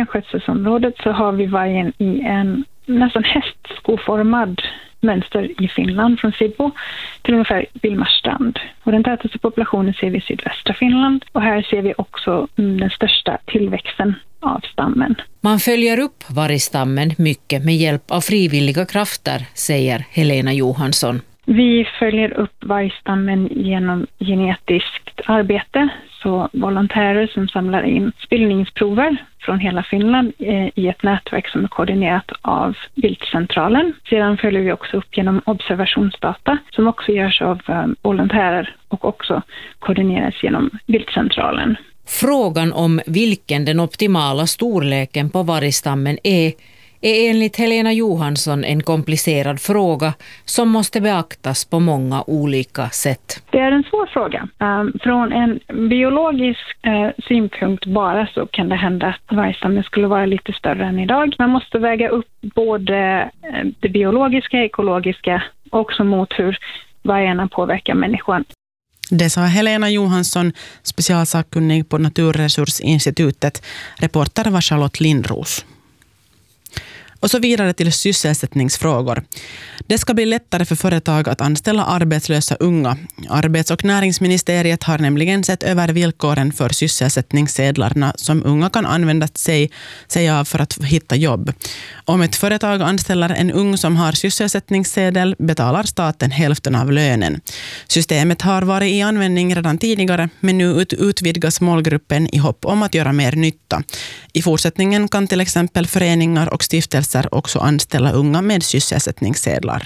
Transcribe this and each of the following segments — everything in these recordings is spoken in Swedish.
renskötselområdet så har vi vargen i en nästan hästskoformad mönster i Finland från Sibbo till ungefär Vilmarstrand. Och den tätaste populationen ser vi i sydvästra Finland och här ser vi också den största tillväxten av stammen. Man följer upp vargstammen mycket med hjälp av frivilliga krafter, säger Helena Johansson. Vi följer upp vargstammen genom genetiskt arbete, så volontärer som samlar in spillningsprover från hela Finland i ett nätverk som är koordinerat av Viltcentralen. Sedan följer vi också upp genom observationsdata som också görs av volontärer och också koordineras genom Viltcentralen. Frågan om vilken den optimala storleken på vargstammen är enligt Helena Johansson en komplicerad fråga som måste beaktas på många olika sätt. Det är en svår fråga. Från en biologisk synpunkt bara så kan det hända att vargstammen skulle vara lite större än idag. Man måste väga upp både det biologiska, ekologiska och också mot hur vargarna påverkar människan. Det sa Helena Johansson, specialsakkunnig på Naturresursinstitutet. Reporter var Charlotte Lindros. Och så vidare till sysselsättningsfrågor. Det ska bli lättare för företag att anställa arbetslösa unga. Arbets- och näringsministeriet har nämligen sett över villkoren för sysselsättningssedlarna som unga kan använda sig av för att hitta jobb. Om ett företag anställer en ung som har sysselsättningssedel betalar staten hälften av lönen. Systemet har varit i användning redan tidigare, men nu utvidgas målgruppen i hopp om att göra mer nytta. I fortsättningen kan till exempel föreningar och stiftelser också anställa unga med sysselsättningssedlar.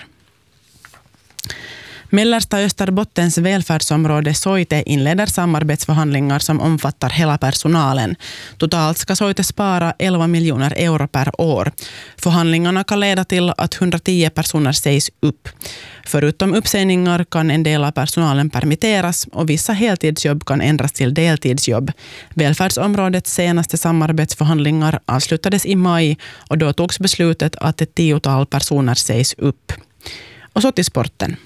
Mellersta Österbottens välfärdsområde Soite inleder samarbetsförhandlingar som omfattar hela personalen. Totalt ska Soite spara 11 miljoner euro per år. Förhandlingarna kan leda till att 110 personer sägs upp. Förutom uppsägningar kan en del av personalen permitteras och vissa heltidsjobb kan ändras till deltidsjobb. Välfärdsområdets senaste samarbetsförhandlingar avslutades i maj och då togs beslutet att ett 10-tal personer sägs upp. Och så till sporten.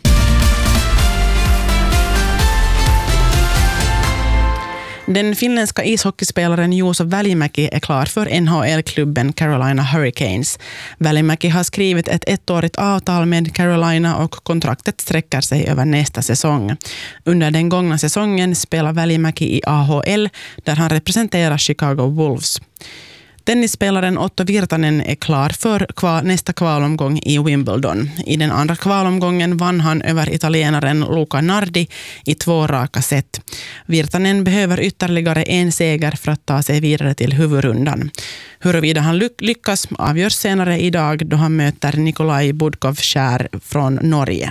Den finländska ishockeyspelaren Juuso Välimäki är klar för NHL-klubben Carolina Hurricanes. Välimäki har skrivit ett ettårigt avtal med Carolina och kontraktet sträcker sig över nästa säsong. Under den gångna säsongen spelar Välimäki i AHL där han representerar Chicago Wolves. Tennisspelaren Otto Virtanen är klar för nästa kvalomgång i Wimbledon. I den andra kvalomgången vann han över italienaren Luca Nardi i 2 raka set. Virtanen behöver ytterligare en seger för att ta sig vidare till huvudrundan. Huruvida han lyckas avgörs senare idag då han möter Nikolaj Budkov-Skär från Norge.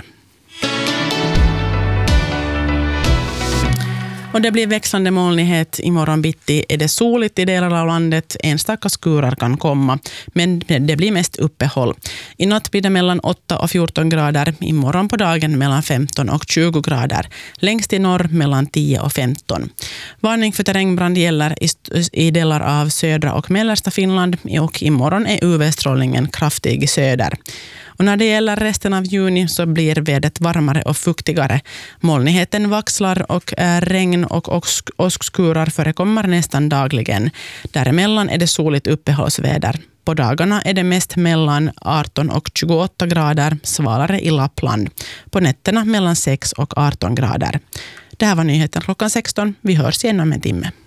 Och det blir växlande molnighet. Imorgon bitti är det soligt i delar av landet. Enstaka skurar kan komma, men det blir mest uppehåll. I natt blir det mellan 8 och 14 grader. Imorgon på dagen mellan 15 och 20 grader. Längst i norr mellan 10 och 15. Varning för terrängbrand gäller i delar av södra och mellersta Finland. Och imorgon är UV-strålningen kraftig i söder. Och när det gäller resten av juni så blir vädret varmare och fuktigare. Molnigheten vaxlar och regn och åskskurar förekommer nästan dagligen. Däremellan är det soligt uppehållsväder. På dagarna är det mest mellan 18 och 28 grader, svalare i Lappland. På nätterna mellan 6 och 18 grader. Det här var nyheten klockan 16. Vi hörs igen om en timme.